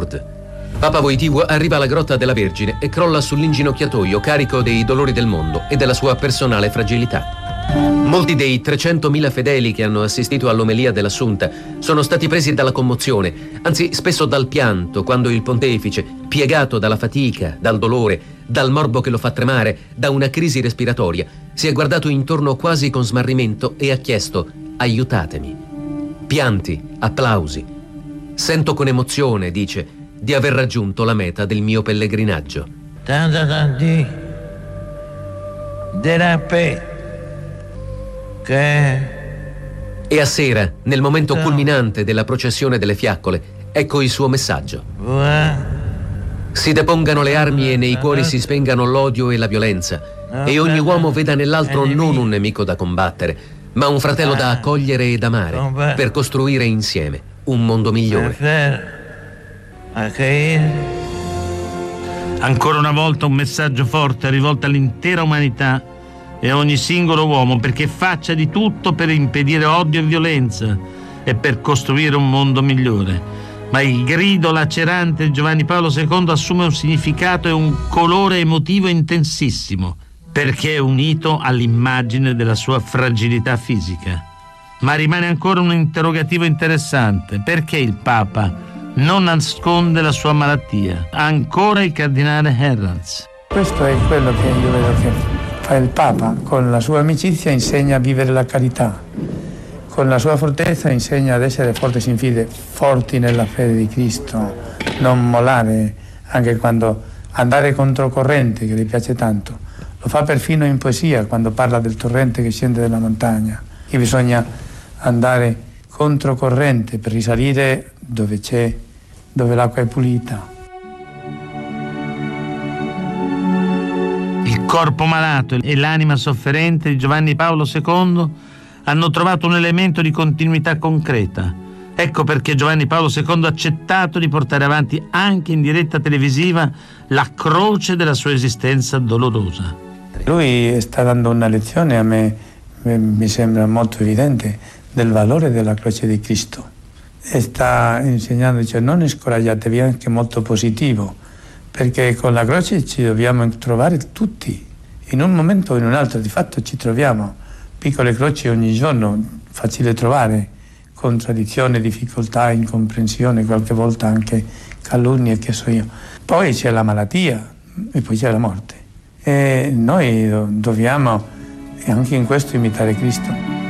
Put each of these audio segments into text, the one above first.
Lourdes. Papa Wojtyła arriva alla Grotta della Vergine e crolla sull'inginocchiatoio carico dei dolori del mondo e della sua personale fragilità. Molti dei 300.000 fedeli che hanno assistito all'omelia dell'Assunta sono stati presi dalla commozione, anzi spesso dal pianto, quando il pontefice, piegato dalla fatica, dal dolore, dal morbo che lo fa tremare, da una crisi respiratoria, si è guardato intorno quasi con smarrimento e ha chiesto: aiutatemi. Pianti, applausi. Sento con emozione, dice, di aver raggiunto la meta del mio pellegrinaggio. Tanti della E a sera, nel momento culminante della processione delle fiaccole, ecco il suo messaggio. Si depongano le armi e nei cuori si spengano l'odio e la violenza, e ogni uomo veda nell'altro non un nemico da combattere, ma un fratello da accogliere ed amare, per costruire insieme un mondo migliore. Ancora una volta un messaggio forte rivolto all'intera umanità e a ogni singolo uomo, perché faccia di tutto per impedire odio e violenza e per costruire un mondo migliore. Ma il grido lacerante di Giovanni Paolo II assume un significato e un colore emotivo intensissimo, perché è unito all'immagine della sua fragilità fisica. Ma rimane ancora un interrogativo interessante: perché il Papa non nasconde la sua malattia? Ancora il cardinale Herranz. Questo è quello che io vedo che fa il Papa. Con la sua amicizia insegna a vivere la carità, con la sua fortezza insegna ad essere forti in fede, forti nella fede di Cristo, non mollare anche quando andare controcorrente, che gli piace tanto. Lo fa perfino in poesia, quando parla del torrente che scende dalla montagna, che bisogna andare controcorrente per risalire dove l'acqua è pulita. Il corpo malato e l'anima sofferente di Giovanni Paolo II hanno trovato un elemento di continuità concreta. Ecco perché Giovanni Paolo II ha accettato di portare avanti anche in diretta televisiva la croce della sua esistenza dolorosa. Lui sta dando una lezione, a me mi sembra molto evidente, del valore della croce di Cristo. E sta insegnando, dice: non scoraggiatevi, anche molto positivo, perché con la croce ci dobbiamo trovare tutti, in un momento o in un altro. Di fatto ci troviamo piccole croci ogni giorno, facile trovare contraddizione, difficoltà, incomprensione, qualche volta anche calunnie, che so io. Poi c'è la malattia e poi c'è la morte. E noi dobbiamo anche in questo imitare Cristo.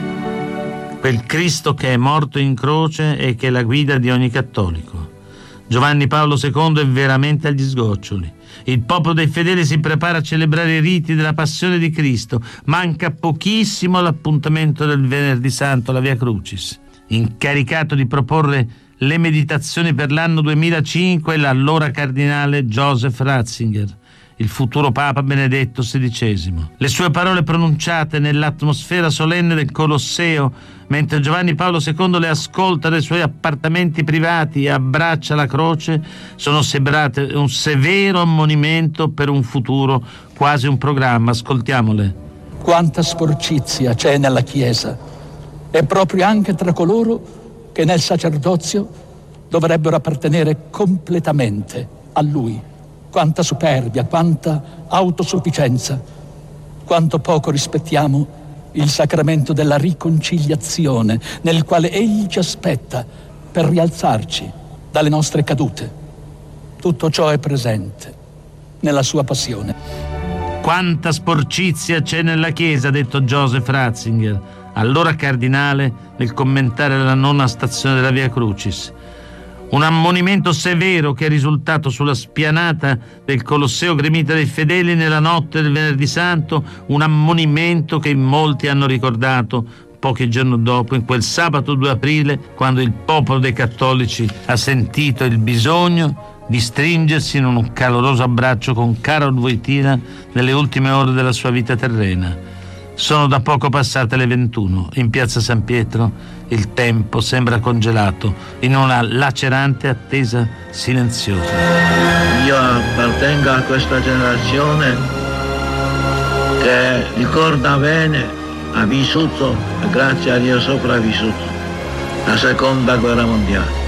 Quel Cristo che è morto in croce e che è la guida di ogni cattolico. Giovanni Paolo II è veramente agli sgoccioli. Il popolo dei fedeli si prepara a celebrare i riti della passione di Cristo. Manca pochissimo all'appuntamento del Venerdì Santo, la Via Crucis. Incaricato di proporre le meditazioni per l'anno 2005 è l'allora cardinale Joseph Ratzinger, il futuro Papa Benedetto XVI. Le sue parole pronunciate nell'atmosfera solenne del Colosseo, mentre Giovanni Paolo II le ascolta dai suoi appartamenti privati e abbraccia la croce, sono sembrate un severo ammonimento per un futuro, quasi un programma. Ascoltiamole. Quanta sporcizia c'è nella Chiesa, e proprio anche tra coloro che nel sacerdozio dovrebbero appartenere completamente a Lui. Quanta superbia, quanta autosufficienza, quanto poco rispettiamo il sacramento della riconciliazione, nel quale Egli ci aspetta per rialzarci dalle nostre cadute. Tutto ciò è presente nella sua passione. Quanta sporcizia c'è nella Chiesa, ha detto Joseph Ratzinger, allora cardinale, nel commentare la nona stazione della Via Crucis. Un ammonimento severo che è risultato sulla spianata del Colosseo gremita dei fedeli nella notte del Venerdì Santo, un ammonimento che in molti hanno ricordato pochi giorni dopo, in quel sabato 2 aprile, quando il popolo dei cattolici ha sentito il bisogno di stringersi in un caloroso abbraccio con Karol Wojtyła nelle ultime ore della sua vita terrena. Sono da poco passate le 21. In piazza San Pietro il tempo sembra congelato in una lacerante attesa silenziosa. Io appartengo a questa generazione che ricorda bene, ha vissuto, grazie a Dio sopravvissuto, la seconda guerra mondiale.